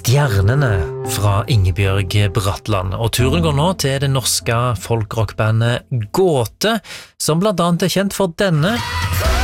Stjernene fra Ingebjørg Bratland, og turen går nå til det norske folkrockbandet Gåte, som blant annet er kjent for denne.